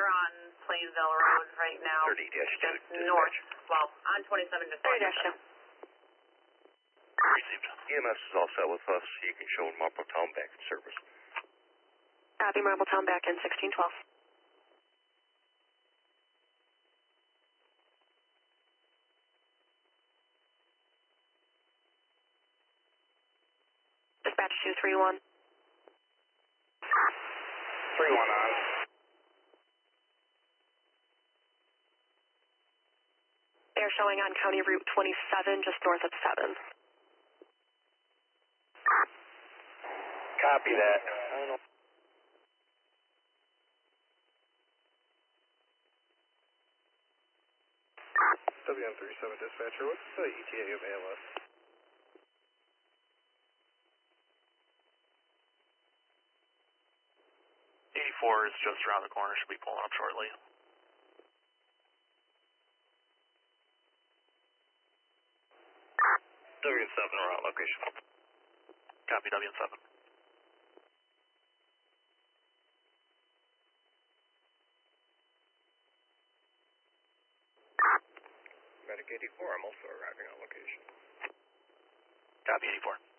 They're on Plainville Road right now. 30-2. Just north. Well, on 27 to 30-2. Received. EMS is all set with us. You can show Marpletown back in service. Copy, Marpletown back in 1612. Dispatch 231. 3-1 on. They're showing on County Route 27, just north of 7. Copy that. WM37 dispatcher, what's the ETA of ALS? Is just around the corner, should be pulling up shortly. WM7 around location. Copy, WM7. Medic 84, I'm also arriving on location. Copy, 84.